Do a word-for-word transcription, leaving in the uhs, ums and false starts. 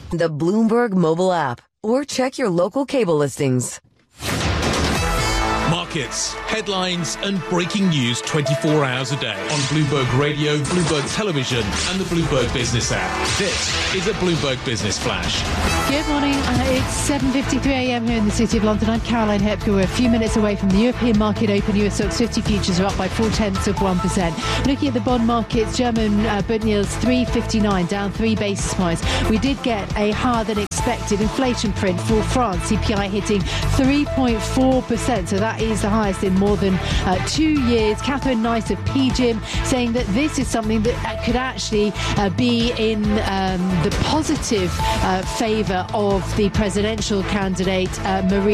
the Bloomberg mobile app, or check your local cable listings. Markets, headlines and breaking news twenty-four hours a day on Bloomberg Radio, Bloomberg Television and the Bloomberg Business app. This is a Bloomberg Business Flash. Good morning. Uh, it's seven fifty-three a m here in the City of London. I'm Caroline Hepker. We're a few minutes away from the European market open. U S Stocks fifty futures are up by four tenths of one percent. Looking at the bond markets, German uh, Bund yields three fifty-nine, down three basis points. We did get a higher than expected inflation print for France. C P I hitting three point four percent. So that is the highest in more than uh, two years. Catherine Nice of P G I M saying that this is something that could actually uh, be in um, the positive uh, favour of the presidential candidate, uh, Marie